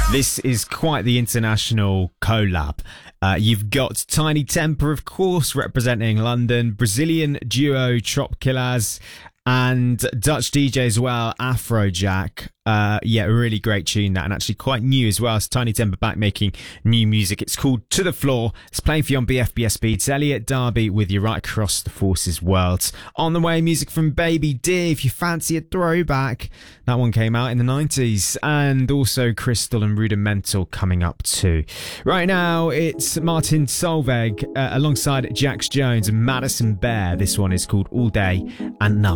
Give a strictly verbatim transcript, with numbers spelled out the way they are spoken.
This is quite the international collab. Uh, you've got Tiny Temper, of course, representing London, Brazilian duo Trop Killers, and Dutch D J as well, Afrojack. Uh, yeah, a really great tune that, and actually quite new as well. It's Tiny Temper back making new music. It's called To The Floor. It's playing for you on B F B S Beats. Elliot Darby with you right across the Forces worlds. On the way, music from Baby D, if you fancy a throwback. That one came out in the nineties. And also Crystal and Rudimental coming up too. Right now, it's Martin Solveig uh, alongside Jax Jones and Madison Bear. This one is called All Day and Nothing.